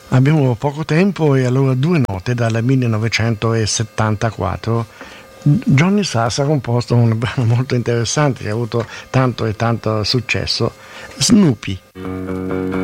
Abbiamo poco tempo e allora due note dal 1974. Johnny Sass ha composto un brano molto interessante che ha avuto tanto e tanto successo, Snoopy.